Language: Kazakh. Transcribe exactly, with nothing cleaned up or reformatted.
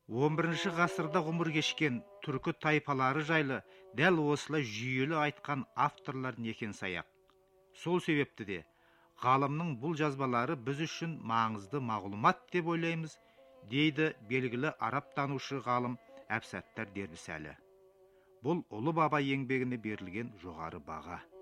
он бірінші ғасырда ғұмыр кешкен түркі тайпалары жайлы дәл осылай жүйелі айтқан авторлар некен саяқ. Сол себепті де ғалымның бұл жазбалары біз үшін маңызды мағлұмат деп ойлаймыз, дейді белгілі арабтанушы ғалым Әбсаттар Дербісәлі. Бұл ұлы баба еңбегіне берілген жоғары баға.